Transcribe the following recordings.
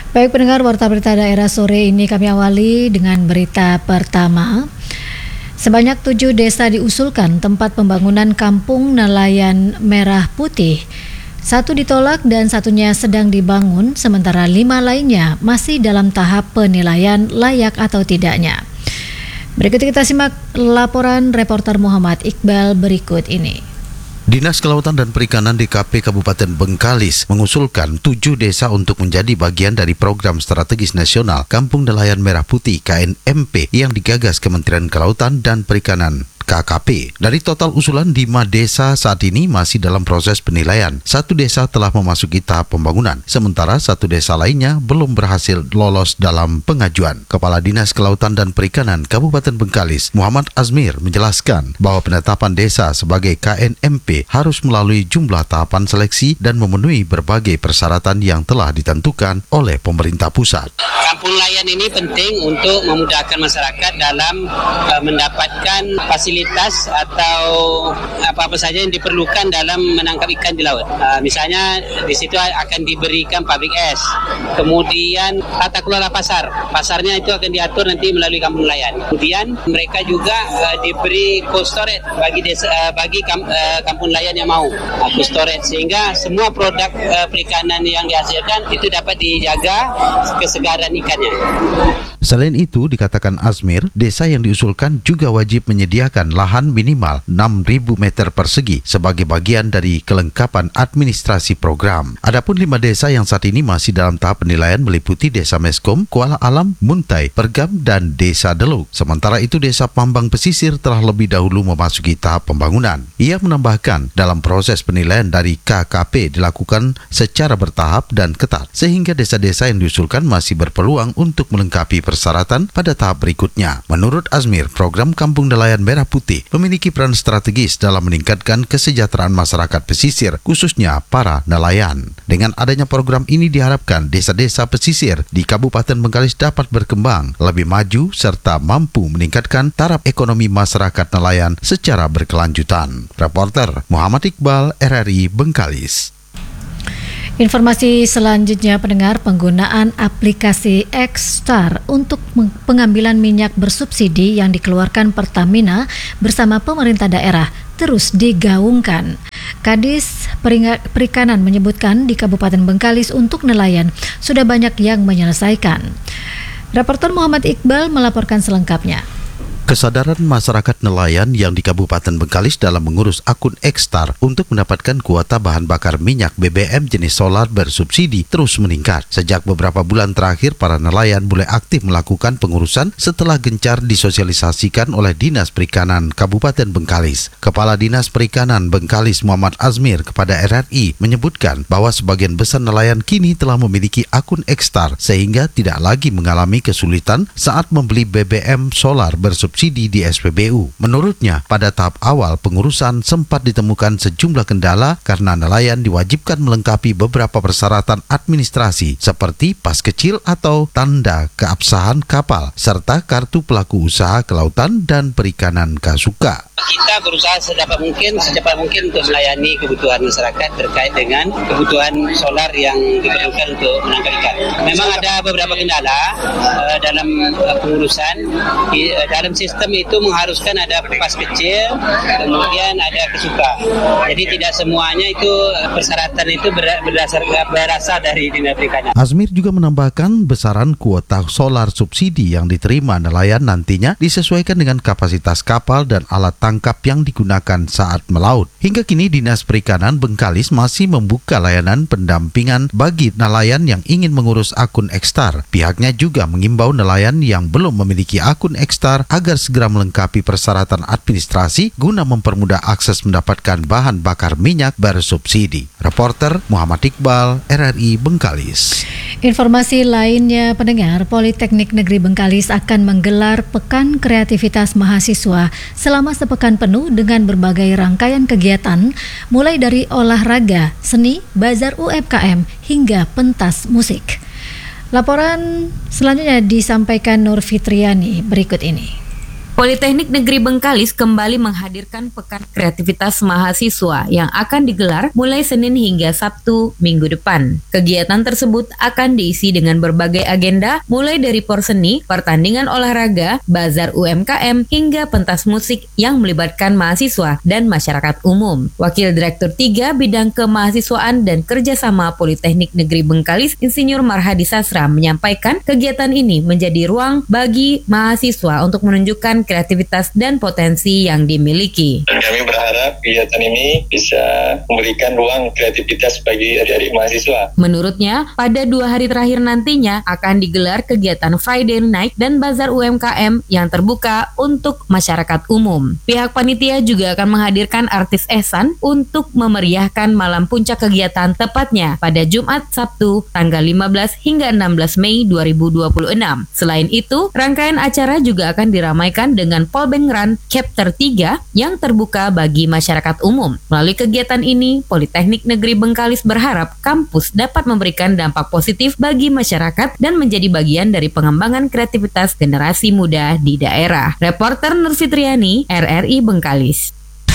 Baik pendengar Warta Berita Daerah sore ini kami awali dengan berita pertama. Sebanyak 7 desa diusulkan tempat pembangunan kampung nelayan merah putih. 1 ditolak dan 1-nya sedang dibangun, sementara 5 lainnya masih dalam tahap penilaian layak atau tidaknya. Berikut kita simak laporan reporter Muhammad Iqbal berikut ini. Dinas Kelautan dan Perikanan DKP Kabupaten Bengkalis mengusulkan 7 desa untuk menjadi bagian dari program strategis nasional Kampung Nelayan Merah Putih KNMP yang digagas Kementerian Kelautan dan Perikanan KKP. Dari total usulan 5 desa saat ini masih dalam proses penilaian. 1 desa telah memasuki tahap pembangunan, sementara 1 desa lainnya belum berhasil lolos dalam pengajuan. Kepala Dinas Kelautan dan Perikanan Kabupaten Bengkalis, Muhammad Azmir, menjelaskan bahwa penetapan desa sebagai KNMP harus melalui jumlah tahapan seleksi dan memenuhi berbagai persyaratan yang telah ditentukan oleh pemerintah pusat. Kampung nelayan ini penting untuk memudahkan masyarakat dalam mendapatkan fasilitas atau apa-apa saja yang diperlukan dalam menangkap ikan di laut. Misalnya di situ akan diberikan public es, kemudian tata kelola pasar. Pasarnya itu akan diatur nanti melalui kampung nelayan. Kemudian mereka juga diberi cold storage bagi kampung nelayan yang mau cold storage, sehingga semua produk perikanan yang dihasilkan itu dapat dijaga kesegaran ikannya. Selain itu, dikatakan Azmir, desa yang diusulkan juga wajib menyediakan lahan minimal 6.000 meter persegi sebagai bagian dari kelengkapan administrasi program. Adapun 5 desa yang saat ini masih dalam tahap penilaian meliputi Desa Meskom, Kuala Alam, Muntai, Pergam, dan Desa Deluk. Sementara itu, Desa Pambang Pesisir telah lebih dahulu memasuki tahap pembangunan. Ia menambahkan, dalam proses penilaian dari KKP dilakukan secara bertahap dan ketat, sehingga desa-desa yang diusulkan masih berpeluang untuk melengkapi persyaratan pada tahap berikutnya. Menurut Azmir, program Kampung Nelayan Merah Putih memiliki peran strategis dalam meningkatkan kesejahteraan masyarakat pesisir, khususnya para nelayan. Dengan adanya program ini diharapkan desa-desa pesisir di Kabupaten Bengkalis dapat berkembang, lebih maju, serta mampu meningkatkan taraf ekonomi masyarakat nelayan secara berkelanjutan. Reporter Muhammad Iqbal, RRI Bengkalis. Informasi selanjutnya pendengar, penggunaan aplikasi X-Star untuk pengambilan minyak bersubsidi yang dikeluarkan Pertamina bersama pemerintah daerah terus digaungkan. Kadis Perikanan menyebutkan di Kabupaten Bengkalis untuk nelayan sudah banyak yang menyelesaikan. Reporter Muhammad Iqbal melaporkan selengkapnya. Kesadaran masyarakat nelayan yang di Kabupaten Bengkalis dalam mengurus akun X-Star untuk mendapatkan kuota bahan bakar minyak BBM jenis solar bersubsidi terus meningkat. Sejak beberapa bulan terakhir, para nelayan mulai aktif melakukan pengurusan setelah gencar disosialisasikan oleh Dinas Perikanan Kabupaten Bengkalis. Kepala Dinas Perikanan Bengkalis Muhammad Azmir kepada RRI menyebutkan bahwa sebagian besar nelayan kini telah memiliki akun X-Star sehingga tidak lagi mengalami kesulitan saat membeli BBM solar bersubsidi di SPBU. Menurutnya, pada tahap awal pengurusan sempat ditemukan sejumlah kendala karena nelayan diwajibkan melengkapi beberapa persyaratan administrasi seperti pas kecil atau tanda keabsahan kapal serta kartu pelaku usaha kelautan dan perikanan Kasuka. Kita berusaha secepat mungkin untuk melayani kebutuhan masyarakat terkait dengan kebutuhan solar yang diperlukan untuk menangkap ikan. Memang ada beberapa kendala dalam pengurusan. Dalam sistem itu mengharuskan ada pas kecil, kemudian ada Kasuka. Jadi tidak semuanya itu persyaratan itu berasal dari Dinas Perikanan. Azmir juga menambahkan besaran kuota solar subsidi yang diterima nelayan nantinya disesuaikan dengan kapasitas kapal dan alat tangkap yang digunakan saat melaut. Hingga kini Dinas Perikanan Bengkalis masih membuka layanan pendampingan bagi nelayan yang ingin mengurus akun X-Star. Pihaknya juga mengimbau nelayan yang belum memiliki akun X-Star agar segera melengkapi persyaratan administrasi guna mempermudah akses mendapatkan bahan bakar minyak bersubsidi. Reporter Muhammad Iqbal, RRI Bengkalis. Informasi lainnya pendengar, Politeknik Negeri Bengkalis akan menggelar Pekan Kreativitas Mahasiswa selama sepekan penuh dengan berbagai rangkaian kegiatan mulai dari olahraga, seni, bazar UMKM hingga pentas musik. Laporan selanjutnya disampaikan Nur Fitriani berikut ini. Politeknik Negeri Bengkalis kembali menghadirkan Pekan Kreativitas Mahasiswa yang akan digelar mulai Senin hingga Sabtu minggu depan. Kegiatan tersebut akan diisi dengan berbagai agenda mulai dari porseni, pertandingan olahraga, bazar UMKM, hingga pentas musik yang melibatkan mahasiswa dan masyarakat umum. Wakil Direktur 3 Bidang Kemahasiswaan dan Kerjasama Politeknik Negeri Bengkalis, Insinyur Marhadi Sasra menyampaikan kegiatan ini menjadi ruang bagi mahasiswa untuk menunjukkan kreativitas dan potensi yang dimiliki. Kami berharap kegiatan ini bisa memberikan ruang kreativitas bagi adik-adik mahasiswa. Menurutnya, pada 2 hari terakhir nantinya akan digelar kegiatan Friday Night dan Bazar UMKM yang terbuka untuk masyarakat umum. Pihak panitia juga akan menghadirkan artis Ehsan untuk memeriahkan malam puncak kegiatan tepatnya pada Jumat Sabtu tanggal 15 hingga 16 Mei 2026. Selain itu, rangkaian acara juga akan diramaikan dengan Polbank Run Chapter 3 yang terbuka bagi masyarakat umum. Melalui kegiatan ini, Politeknik Negeri Bengkalis berharap kampus dapat memberikan dampak positif bagi masyarakat dan menjadi bagian dari pengembangan kreativitas generasi muda di daerah. Reporter Nur Fitriani, RRI Bengkalis.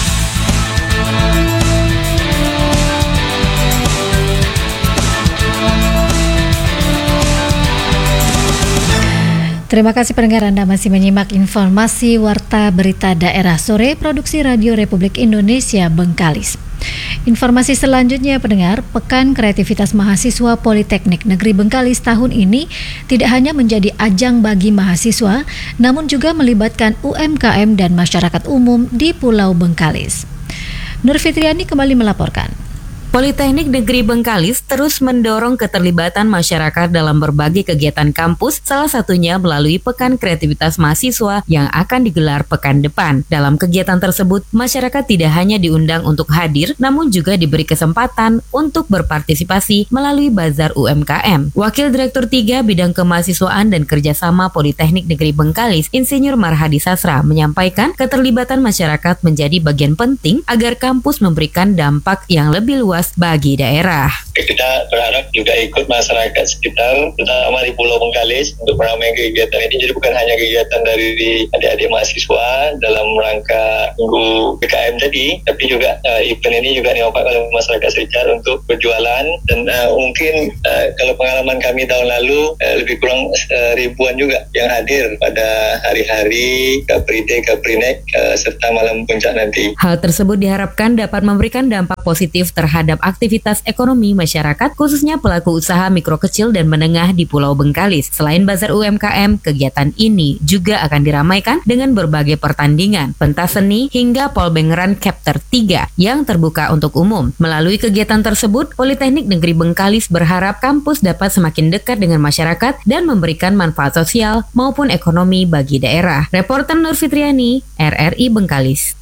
Terima kasih pendengar, Anda masih menyimak informasi Warta Berita Daerah Sore Produksi Radio Republik Indonesia Bengkalis. Informasi selanjutnya pendengar, Pekan Kreativitas Mahasiswa Politeknik Negeri Bengkalis tahun ini tidak hanya menjadi ajang bagi mahasiswa, namun juga melibatkan UMKM dan masyarakat umum di Pulau Bengkalis. Nur Fitriani kembali melaporkan. Politeknik Negeri Bengkalis terus mendorong keterlibatan masyarakat dalam berbagai kegiatan kampus, salah satunya melalui Pekan Kreativitas Mahasiswa yang akan digelar pekan depan. Dalam kegiatan tersebut, masyarakat tidak hanya diundang untuk hadir, namun juga diberi kesempatan untuk berpartisipasi melalui Bazar UMKM. Wakil Direktur 3 Bidang Kemahasiswaan dan Kerjasama Politeknik Negeri Bengkalis, Insinyur Marhadi Sasra, menyampaikan keterlibatan masyarakat menjadi bagian penting agar kampus memberikan dampak yang lebih luas bagi daerah. Kita berharap juga ikut masyarakat sekitar, terutama di Pulau Bengkalis, untuk meramaikan kegiatan ini. Jadi bukan hanya kegiatan dari adik-adik mahasiswa dalam rangka Minggu PKM tadi, tapi juga event ini juga dimanfaatkan oleh masyarakat sekitar untuk berjualan. Dan mungkin kalau pengalaman kami tahun lalu, lebih kurang ribuan juga yang hadir pada hari-hari Capri Day, Capri Night, serta malam puncak nanti. Hal tersebut diharapkan dapat memberikan dampak positif terhadap aktivitas ekonomi masyarakat, khususnya pelaku usaha mikro kecil dan menengah di Pulau Bengkalis. Selain Bazar UMKM, kegiatan ini juga akan diramaikan dengan berbagai pertandingan, pentas seni, hingga Polbank Run Chapter 3 yang terbuka untuk umum. Melalui kegiatan tersebut, Politeknik Negeri Bengkalis berharap kampus dapat semakin dekat dengan masyarakat dan memberikan manfaat sosial maupun ekonomi bagi daerah. Reporter Nur Fitriani, RRI Bengkalis.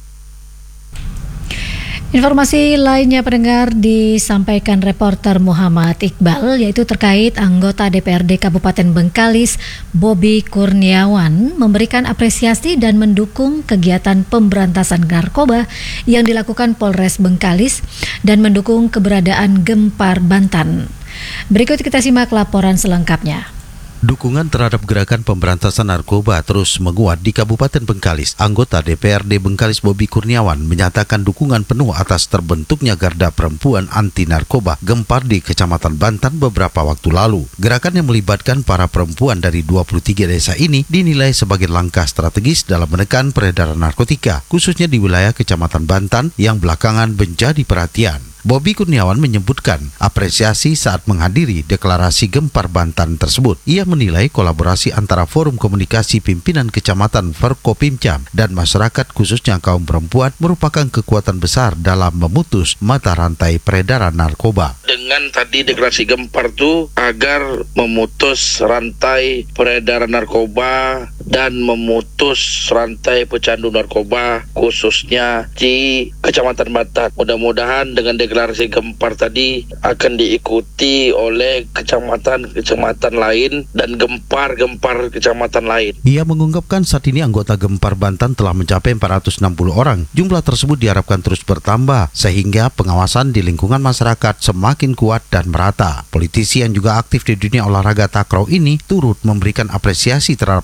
Informasi lainnya pendengar disampaikan reporter Muhammad Iqbal, yaitu terkait anggota DPRD Kabupaten Bengkalis Bobi Kurniawan memberikan apresiasi dan mendukung kegiatan pemberantasan narkoba yang dilakukan Polres Bengkalis dan mendukung keberadaan Gempar Bantan. Berikut kita simak laporan selengkapnya. Dukungan terhadap gerakan pemberantasan narkoba terus menguat di Kabupaten Bengkalis. Anggota DPRD Bengkalis Bobi Kurniawan menyatakan dukungan penuh atas terbentuknya Garda Perempuan Anti Narkoba Gempar di Kecamatan Bantan beberapa waktu lalu. Gerakan yang melibatkan para perempuan dari 23 desa ini dinilai sebagai langkah strategis dalam menekan peredaran narkotika, khususnya di wilayah Kecamatan Bantan yang belakangan menjadi perhatian. Bobi Kurniawan menyebutkan apresiasi saat menghadiri deklarasi Gempar Bantan tersebut. Ia menilai kolaborasi antara Forum Komunikasi Pimpinan Kecamatan Forkopimcam dan masyarakat khususnya kaum perempuan merupakan kekuatan besar dalam memutus mata rantai peredaran narkoba. Dengan tadi deklarasi Gempar itu agar memutus rantai peredaran narkoba dan memutus rantai pecandu narkoba khususnya di Kecamatan Bantan. Mudah-mudahan dengan deklarasi Gempar tadi akan diikuti oleh kecamatan-kecamatan lain dan gempar-gempar kecamatan lain. Ia mengungkapkan saat ini anggota Gempar Bantan telah mencapai 460 orang. Jumlah tersebut diharapkan terus bertambah sehingga pengawasan di lingkungan masyarakat semakin kuat dan merata. Politisi yang juga aktif di dunia olahraga takraw ini turut memberikan apresiasi terhadap langkah tegas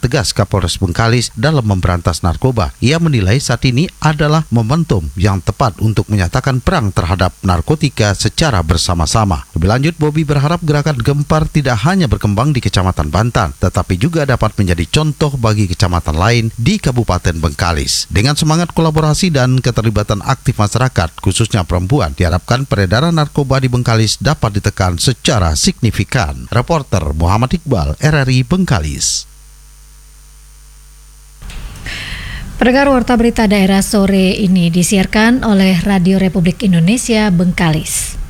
tegas Kapolres Bengkalis dalam memberantas narkoba. Ia menilai saat ini adalah momentum yang tepat untuk menyatakan perang terhadap narkotika secara bersama-sama. Lebih lanjut, Bobi berharap gerakan Gempar tidak hanya berkembang di Kecamatan Bantan, tetapi juga dapat menjadi contoh bagi kecamatan lain di Kabupaten Bengkalis. Dengan semangat kolaborasi dan keterlibatan aktif masyarakat, khususnya perempuan, diharapkan peredaran narkoba di Bengkalis dapat ditekan secara signifikan. Reporter Muhammad Iqbal, RRI Bengkalis. Pendengar, warta berita daerah sore ini disiarkan oleh Radio Republik Indonesia Bengkalis.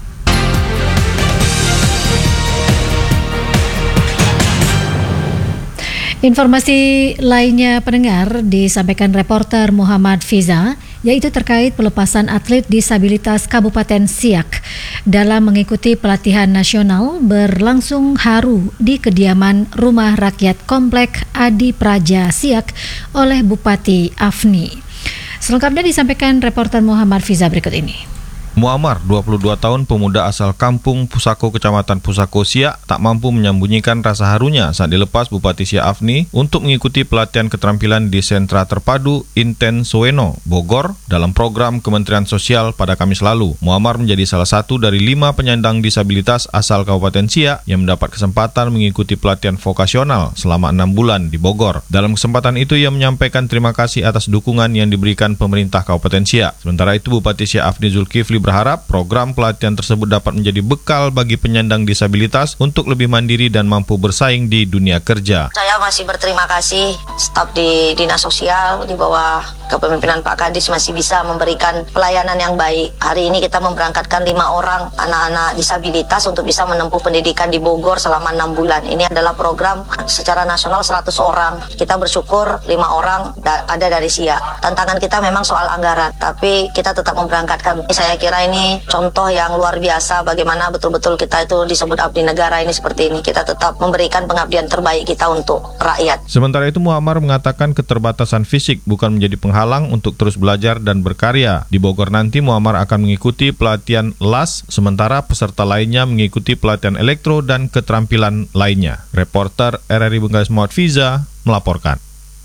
Informasi lainnya, pendengar, disampaikan reporter Muhammad Fiza, yaitu terkait pelepasan atlet disabilitas Kabupaten Siak dalam mengikuti pelatihan nasional berlangsung haru di kediaman Rumah Rakyat Komplek Adi Praja Siak oleh Bupati Afni. Selengkapnya disampaikan reporter Muhammad Fiza berikut ini. Muammar, 22 tahun, pemuda asal kampung Pusako, Kecamatan Pusako, Siak, tak mampu menyembunyikan rasa harunya saat dilepas Bupati Siak Afni untuk mengikuti pelatihan keterampilan di Sentra Terpadu Inten Soeno, Bogor, dalam program Kementerian Sosial pada Kamis lalu. Muammar menjadi salah satu dari 5 penyandang disabilitas asal Kabupaten Siak yang mendapat kesempatan mengikuti pelatihan vokasional selama 6 bulan di Bogor. Dalam kesempatan itu, ia menyampaikan terima kasih atas dukungan yang diberikan pemerintah Kabupaten Siak. Sementara itu, Bupati Siak Afni Zulkifli berharap program pelatihan tersebut dapat menjadi bekal bagi penyandang disabilitas untuk lebih mandiri dan mampu bersaing di dunia kerja. Saya masih berterima kasih staf di Dinas Sosial di bawah kepemimpinan Pak Kadis masih bisa memberikan pelayanan yang baik. Hari ini kita memberangkatkan 5 orang anak-anak disabilitas untuk bisa menempuh pendidikan di Bogor selama 6 bulan. Ini adalah program secara nasional 100 orang. Kita bersyukur 5 orang ada dari Siak. Tantangan kita memang soal anggaran, tapi kita tetap memberangkatkan. Saya kira ini contoh yang luar biasa bagaimana betul-betul kita itu disebut abdi negara ini seperti ini. Kita tetap memberikan pengabdian terbaik kita untuk rakyat. Sementara itu, Muammar mengatakan keterbatasan fisik bukan menjadi penghalang untuk terus belajar dan berkarya. Di Bogor nanti Muammar akan mengikuti pelatihan LAS, sementara peserta lainnya mengikuti pelatihan elektro dan keterampilan lainnya. Reporter RRI Bengkalis Muhammad Fiza melaporkan.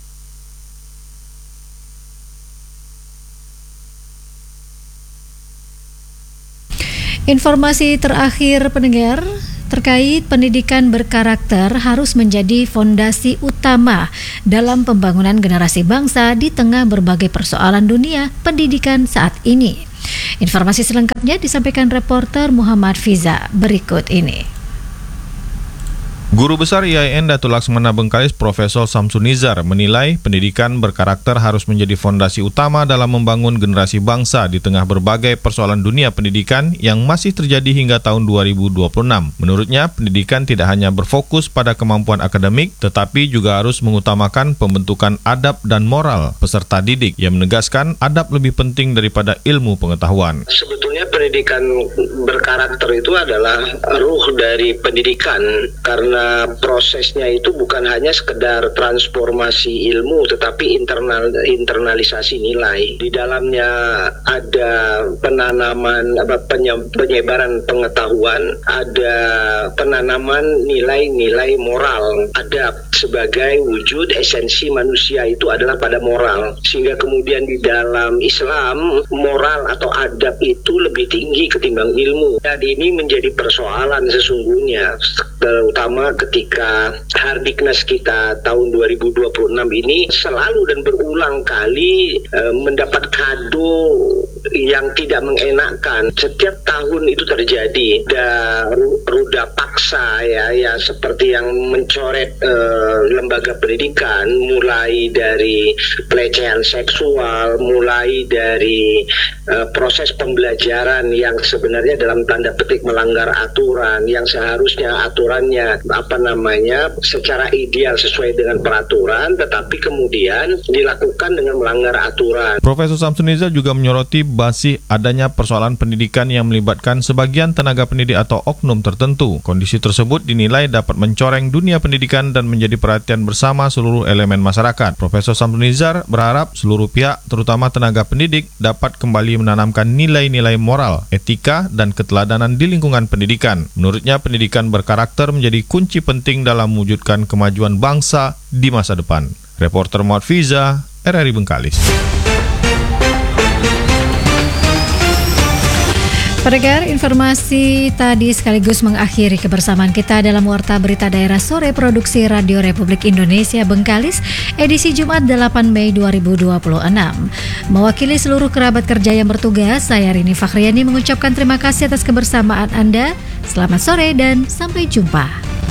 Informasi terakhir, pendengar, terkait pendidikan berkarakter harus menjadi fondasi utama dalam pembangunan generasi bangsa di tengah berbagai persoalan dunia pendidikan saat ini. Informasi selengkapnya disampaikan reporter Muhammad Fiza berikut ini. Guru Besar IAIN Datuk Laksmana Bengkalis Profesor Samsunizar menilai pendidikan berkarakter harus menjadi fondasi utama dalam membangun generasi bangsa di tengah berbagai persoalan dunia pendidikan yang masih terjadi hingga tahun 2026. Menurutnya, pendidikan tidak hanya berfokus pada kemampuan akademik, tetapi juga harus mengutamakan pembentukan adab dan moral peserta didik. Ia menegaskan adab lebih penting daripada ilmu pengetahuan. Sebetulnya pendidikan berkarakter itu adalah ruh dari pendidikan, karena prosesnya itu bukan hanya sekedar transformasi ilmu, tetapi internalisasi nilai. Di dalamnya ada penanaman penyebaran pengetahuan, ada penanaman nilai-nilai moral. Adab sebagai wujud esensi manusia itu adalah pada moral, sehingga kemudian di dalam Islam moral atau adab itu lebih tinggi ketimbang ilmu. Dan ini menjadi persoalan sesungguhnya, terutama ketika Hardiknas kita tahun 2026 ini selalu dan berulang kali mendapat kado yang tidak mengenakan. Setiap tahun itu terjadi, ruda paksa ya seperti yang mencoret lembaga pendidikan, mulai dari pelecehan seksual, mulai dari proses pembelajaran yang sebenarnya dalam tanda petik melanggar aturan, yang seharusnya aturannya secara ideal sesuai dengan peraturan, tetapi kemudian dilakukan dengan melanggar aturan. Profesor Samsunizar juga menyoroti masih adanya persoalan pendidikan yang melibatkan sebagian tenaga pendidik atau oknum tertentu. Kondisi tersebut dinilai dapat mencoreng dunia pendidikan dan menjadi perhatian bersama seluruh elemen masyarakat. Profesor Samsul Nizar berharap seluruh pihak, terutama tenaga pendidik, dapat kembali menanamkan nilai-nilai moral, etika, dan keteladanan di lingkungan pendidikan. Menurutnya, pendidikan berkarakter menjadi kunci penting dalam mewujudkan kemajuan bangsa di masa depan. Reporter Muhammad Fiza, RRI Bengkalis. Pendengar, informasi tadi sekaligus mengakhiri kebersamaan kita dalam Warta Berita Daerah Sore Produksi Radio Republik Indonesia Bengkalis, edisi Jumat 8 Mei 2026. Mewakili seluruh kerabat kerja yang bertugas, saya Rini Fakhriani mengucapkan terima kasih atas kebersamaan Anda. Selamat sore dan sampai jumpa.